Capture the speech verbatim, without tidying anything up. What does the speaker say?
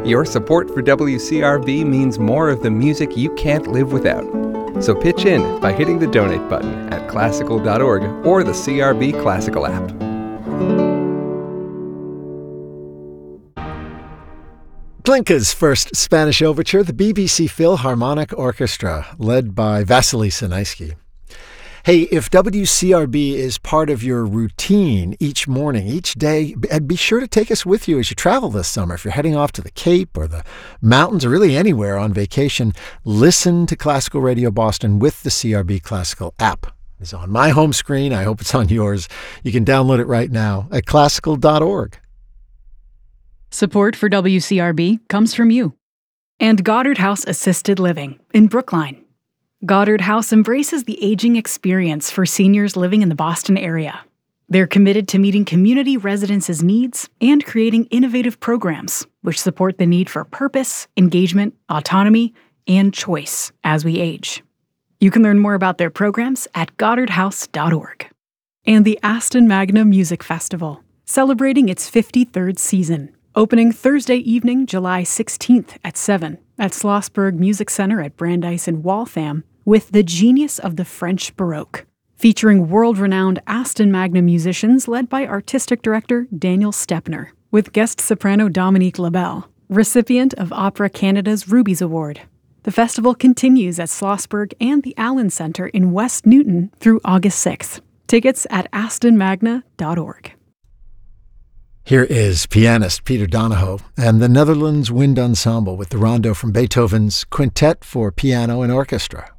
Your support for W C R B means more of the music you can't live without. So pitch in by hitting the donate button at classical dot org or the C R B Classical app. Glinka's first Spanish overture, the B B C Philharmonic Orchestra, led by Vasily Sinaisky. Hey, if W C R B is part of your routine each morning, each day, be sure to take us with you as you travel this summer. If you're heading off to the Cape or the mountains or really anywhere on vacation, listen to Classical Radio Boston with the C R B Classical app. It's on my home screen. I hope it's on yours. You can download it right now at classical dot org. Support for W C R B comes from you and Goddard House Assisted Living in Brookline. Goddard House embraces the aging experience for seniors living in the Boston area. They're committed to meeting community residents' needs and creating innovative programs which support the need for purpose, engagement, autonomy, and choice as we age. You can learn more about their programs at goddard house dot org. And the Aston Magna Music Festival, celebrating its fifty-third season, opening Thursday evening, July sixteenth at seven at Schlossberg Music Center at Brandeis in Waltham with The Genius of the French Baroque, featuring world-renowned Aston Magna musicians led by artistic director Daniel Stepner, with guest soprano Dominique Labelle, recipient of Opera Canada's Rubies Award. The festival continues at Schlossberg and the Allen Center in West Newton through August sixth. Tickets at aston magna dot org. Here is pianist Peter Donahoe and the Netherlands Wind Ensemble with the rondo from Beethoven's Quintet for Piano and Orchestra.